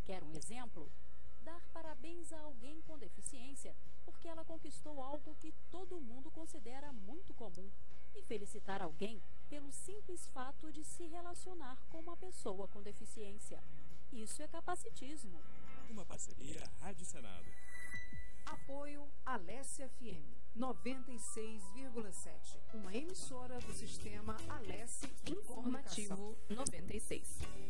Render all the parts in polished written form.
Quer um exemplo? Dar parabéns a alguém com deficiência porque ela conquistou algo que todo mundo considera muito comum. E felicitar alguém pelo simples fato de se relacionar com uma pessoa com deficiência. Isso é capacitismo. Uma parceria Rádio Senado. Apoio Alesse FM 96,7. Uma emissora do sistema Alesse Informativo 96.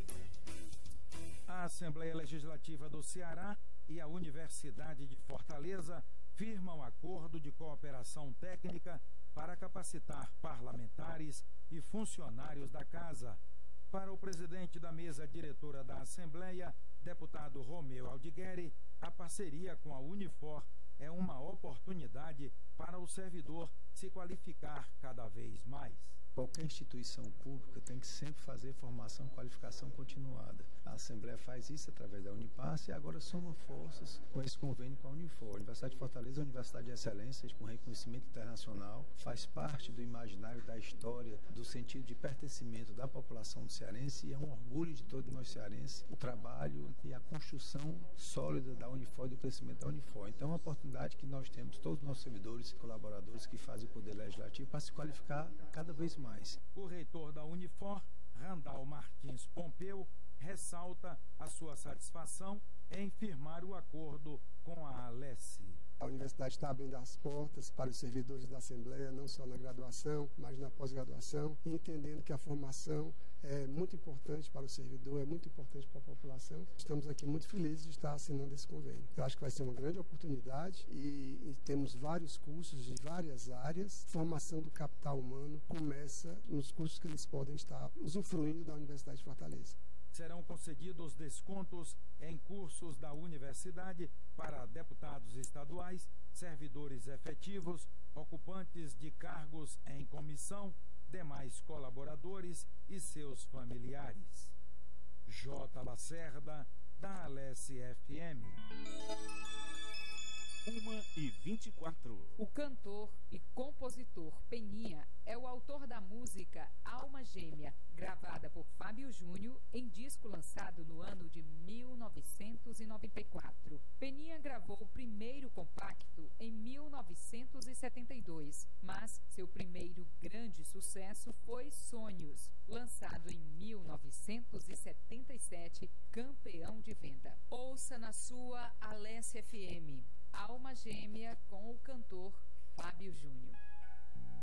A Assembleia Legislativa do Ceará e a Universidade de Fortaleza firmam acordo de cooperação técnica para capacitar parlamentares e funcionários da Casa. Para o presidente da mesa diretora da Assembleia, deputado Romeu Aldigueri, a parceria com a Unifor é uma oportunidade para o servidor se qualificar cada vez mais. Qualquer instituição pública tem que sempre fazer formação e qualificação continuada. A Assembleia faz isso através da Unipass e agora soma forças com esse convênio com a Unifor. A Universidade de Fortaleza é uma universidade de excelência, com reconhecimento internacional, faz parte do imaginário da história, do sentido de pertencimento da população cearense e é um orgulho de todos nós cearenses o trabalho e a construção sólida da Unifor e do crescimento da Unifor. Então é uma oportunidade que nós temos, todos os nossos servidores e colaboradores que fazem o Poder Legislativo, para se qualificar cada vez mais. O reitor da Unifor, Randall Martins Pompeu, ressalta a sua satisfação em firmar o acordo com a Alesse. A universidade está abrindo as portas para os servidores da Assembleia, não só na graduação, mas na pós-graduação, e entendendo que a formação é muito importante para o servidor, é muito importante para a população. Estamos aqui muito felizes de estar assinando esse convênio. Eu acho que vai ser uma grande oportunidade e temos vários cursos de várias áreas. A formação do capital humano começa nos cursos que eles podem estar usufruindo da Universidade de Fortaleza. Serão concedidos descontos em cursos da universidade para deputados estaduais, servidores efetivos, ocupantes de cargos em comissão, demais colaboradores e seus familiares. J. Lacerda, da Alesse FM. 1h24. O cantor e compositor Peninha é o autor da música Alma Gêmea, gravada por Fábio Júnior em disco lançado no ano de 1994. Peninha gravou o primeiro compacto em 1972, mas seu primeiro grande sucesso foi Sonhos, lançado em 1977, campeão de venda. Ouça na sua Alesse FM, Alma Gêmea com o cantor Fábio Júnior.